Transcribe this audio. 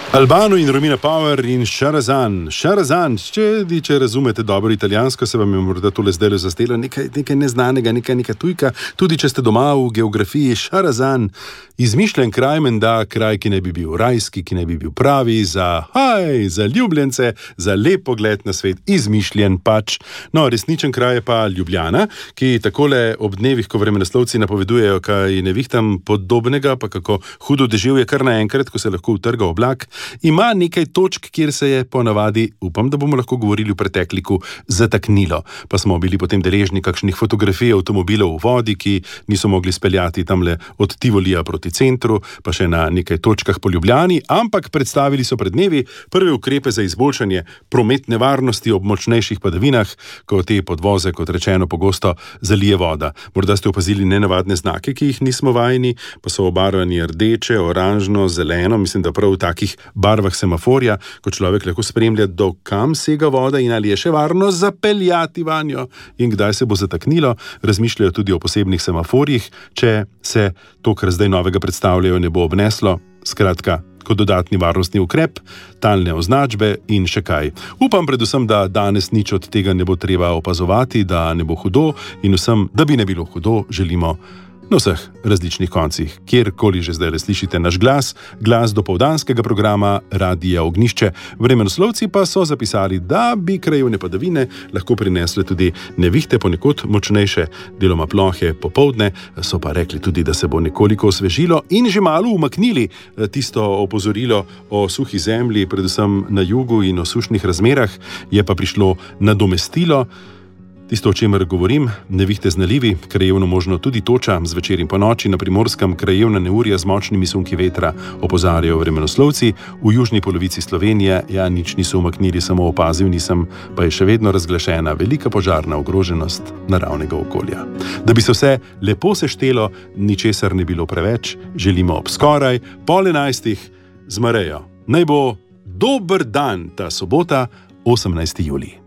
Albano in Romina Power in Šarazan. Šarazan, če razumete dobro italijansko, se vam je morda tole zdaj zazdelo nekaj neznanega, nekaj tujka. Tudi če ste doma v geografiji, Šarazan, izmišljen kraj, menda kraj, ki ne bi bil rajski, ki ne bi bil pravi, za ljubljence, za lep pogled na svet, izmišljen pač. No, resničen kraj je pa Ljubljana, ki takole ob dnevih, ko vremenoslovci napovedujejo kaj nevihtam podobnega, pa kako hudo deževje kar naenkrat, ko se lahko utrga oblak, ima nekaj točk, kjer se je ponavadi, upam, da bomo lahko govorili v pretekliku, zataknilo. Pa smo bili potem deležni kakšnih fotografij avtomobilov v vodi, ki niso mogli speljati tamle od Tivolija proti centru, pa še na nekaj točkah po Ljubljani, ampak predstavili so pred dnevi prve ukrepe za izboljšanje prometne varnosti ob močnejših padavinah, ko te podvoze, kot rečeno, pogosto zalije voda. Morda ste opazili nenavadne znake, ki jih nismo vajeni, pa so obarvani rdeče, oranžno, zeleno, mislim, da prav v takih barvah semaforja, ko človek lahko spremlja, do kam sega voda in ali je še varno zapeljati vanjo in kdaj se bo zataknilo. Razmišljajo tudi o posebnih semaforjih, če se to, kar zdaj novega predstavljajo, ne bo obneslo. Skratka, kot dodatni varnostni ukrep, talne označbe in še kaj. Upam predvsem, da danes nič od tega ne bo treba opazovati, da ne bo hudo in vsem, da bi ne bilo hudo, želimo na vseh različnih koncih, kjerkoli že zdaj slišite naš glas, glas dopoldanskega programa Radia Ognjišče. Vremenoslovci pa so zapisali, da bi krajevne padavine lahko prinesle tudi nevihte, ponekod močnejše, deloma plohe popoldne, so pa rekli tudi, da se bo nekoliko osvežilo in že malo umaknili tisto opozorilo o suhi zemlji, predvsem na jugu in o sušnih razmerah, je pa prišlo nadomestilo. Tisto, o čemer govorim, nevihte z nalivi, krajevno možno tudi toča, zvečer in po noči na Primorskem krajevna neurja z močnimi sunki vetra, opozarjajo vremenoslovci. V južni polovici Slovenije nič niso umaknili, samo opazil nisem, pa je še vedno razglašena velika požarna ogroženost naravnega okolja. Da bi se vse lepo seštelo, ničesar ne bilo preveč, želimo ob skoraj 10:30 z Marejo. Naj bo dober dan ta sobota, 18. julij.